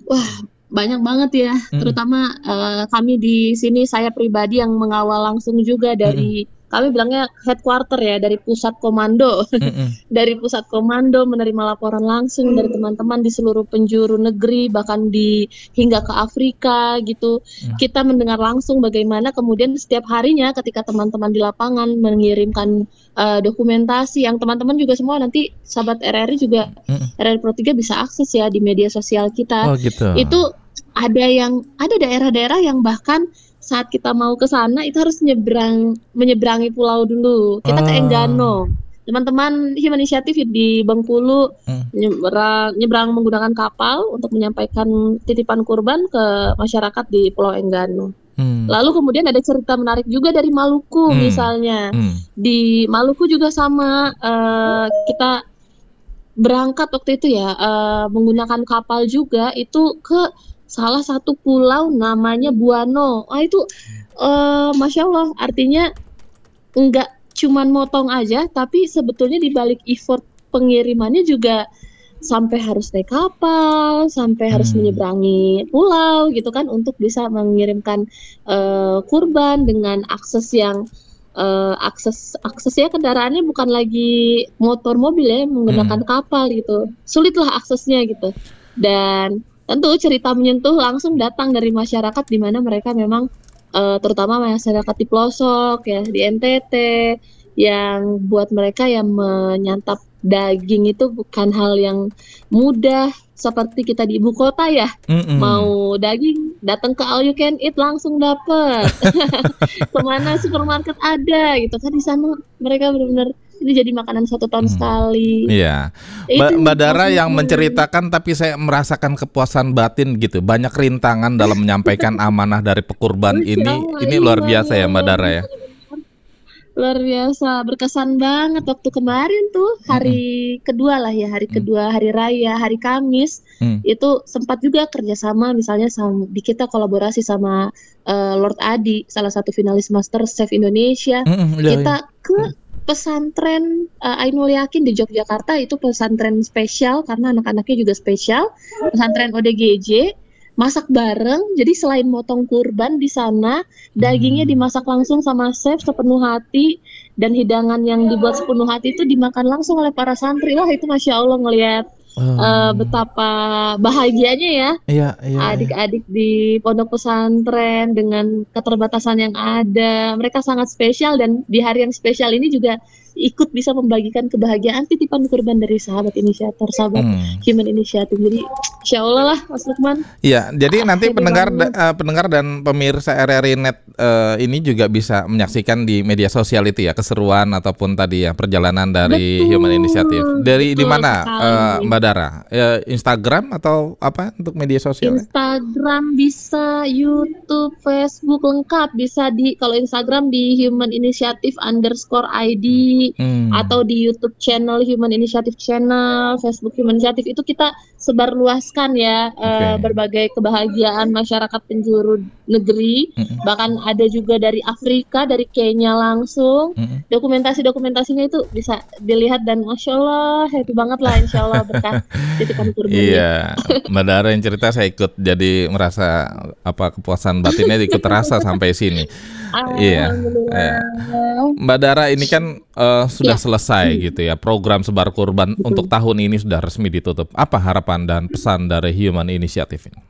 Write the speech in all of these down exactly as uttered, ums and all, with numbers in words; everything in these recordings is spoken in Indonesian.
Wah, banyak banget ya, Mhm. terutama, eee, kami di sini, saya pribadi yang mengawal langsung juga Mhm. dari kami bilangnya headquarter ya, dari pusat komando. Mhm. Dari pusat komando menerima laporan langsung dari teman-teman di seluruh penjuru negeri, bahkan di hingga ke Afrika gitu. Mmm. Kita mendengar langsung bagaimana kemudian setiap harinya ketika teman-teman di lapangan mengirimkan, eee, dokumentasi yang teman-teman juga semua nanti sahabat R R I juga, Mhm. R R I Pro tiga bisa akses ya di media sosial kita. Oh gitu. Itu ada yang ada daerah-daerah yang bahkan saat kita mau ke sana itu harus nyebrang menyeberangi pulau dulu. Kita ke Oh. Enggano, teman-teman Human Initiative di Bengkulu Mmm. nyebrang nyebrang menggunakan kapal untuk menyampaikan titipan kurban ke masyarakat di Pulau Enggano. Mmm. Lalu kemudian ada cerita menarik juga dari Maluku Mmm, misalnya. mmm. Di Maluku juga sama, eee, kita berangkat waktu itu ya, eee, menggunakan kapal juga itu ke salah satu pulau namanya Buano. Ah itu, eee, Masya Allah, artinya enggak cuman motong aja, tapi sebetulnya di balik effort pengirimannya juga sampai harus naik kapal, sampai harus Mmm. menyeberangi pulau gitu kan untuk bisa mengirimkan, eee, kurban dengan akses yang, eee, akses aksesnya kendaraannya bukan lagi motor, mobil ya, Mhm. menggunakan kapal gitu. Sulitlah aksesnya gitu. Dan tentu cerita menyentuh langsung datang dari masyarakat di mana mereka memang, eee, terutama masyarakat di pelosok ya, di N T T, yang buat mereka yang menyantap daging itu bukan hal yang mudah seperti kita di ibu kota ya, Mhm. mau daging datang ke all you can eat langsung dapet. Ke mana supermarket ada gitu kan, di sana mereka bener-bener ini jadi makanan satu tahun Mmm, sekali. iya. Mbak Itu Mbak Dara langsung yang seneng. menceritakan tapi saya merasakan kepuasan batin gitu, banyak rintangan dalam menyampaikan amanah dari pekurban Masya ini, Allah, ini luar iya biasa iya ya Mbak luar Dara ya? biasa bener. Luar biasa, berkesan banget waktu kemarin tuh, Mhm. hari kedua lah ya, hari Mmm. kedua hari raya, hari Kamis, Mmm. itu sempat juga kerjasama misalnya sam di kita kolaborasi sama, eee, Lord Adi, salah satu finalis MasterChef Indonesia. Mhm, iya iya. Kita ke Mhm. pesantren, eee, Ainul Yakin di Yogyakarta, itu pesantren spesial karena anak-anaknya juga spesial, pesantren O D G J, masak bareng, jadi selain motong kurban di sana, dagingnya Mmm. dimasak langsung sama chef sepenuh hati, dan hidangan yang dibuat sepenuh hati itu dimakan langsung oleh para santri. Wah itu Masya Allah ngelihat, eee, Oh. betapa bahagianya ya, Iya iya iya. adik-adik di pondok pesantren dengan keterbatasan yang ada, mereka sangat spesial dan di hari yang spesial ini juga ikut bisa membagikan kebahagiaan titipan kurban dari sahabat inisiator, sahabat Mmm. Human Initiative. Jadi Masya Allah lah Mas Lukman, Iya, jadi nanti happy pendengar da banget. eee, pendengar dan pemirsa R R I Net, eee, ini juga bisa menyaksikan di media sosial itu ya, keseruan ataupun tadi ya, perjalanan dari Human Initiative. Betul, Dari di betul mana, eee, sekali. Mbak Dara? Eee, Instagram atau apa untuk media sosialnya? Instagram bisa, YouTube, Facebook, lengkap. Bisa di kalau Instagram di Human Initiative underscore I D atau Mmm. di YouTube channel Human Initiative channel, Facebook Human Initiative, itu kita sebarluaskan ya, eee, Oke. berbagai kebahagiaan masyarakat penjuru negeri, Mhm. bahkan ada juga dari Afrika, dari Kenya langsung. Mhm. Dokumentasi-dokumentasinya itu bisa dilihat dan Masya Allah, happy banget lah Insya Allah berkah titipan kurbannya. Iya, Mbak Dara yang cerita saya ikut jadi merasa apa, kepuasan batinnya ikut terasa sampai sini. Iya, iya. Alhamdulillah. Mbak Dara ini kan, eee, sudah Iya, selesai mhm. gitu ya, program sebar kurban untuk Betul. tahun ini sudah resmi ditutup. Apa harapan dan pesan dari Human Initiative ini?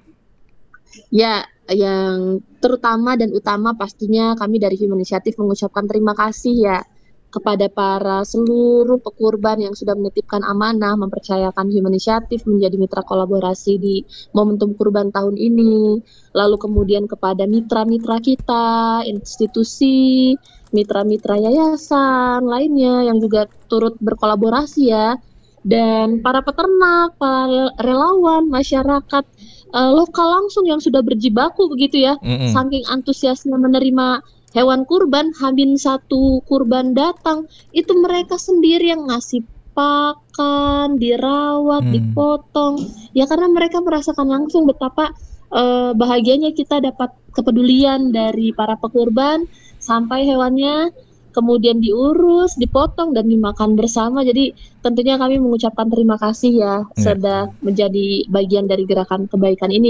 Ya, yang terutama dan utama pastinya kami dari Human Initiative mengucapkan terima kasih ya, kepada para seluruh pekurban yang sudah menitipkan amanah, mempercayakan Human Initiative menjadi mitra kolaborasi di momentum kurban tahun ini. Lalu kemudian kepada mitra-mitra kita, institusi, mitra-mitra yayasan lainnya yang juga turut berkolaborasi ya, dan para peternak, para relawan, masyarakat, eee, lokal langsung yang sudah berjibaku begitu ya, Mhm. saking antusiasnya menerima hewan kurban, H min satu kurban datang, itu mereka sendiri yang ngasih pakan, dirawat, Mmm. dipotong, ya karena mereka merasakan langsung betapa, eee, bahagianya kita dapat kepedulian dari para pekurban, sampai hewannya kemudian diurus, dipotong, dan dimakan bersama. Jadi tentunya kami mengucapkan terima kasih ya, Iya. sudah menjadi bagian dari gerakan kebaikan ini.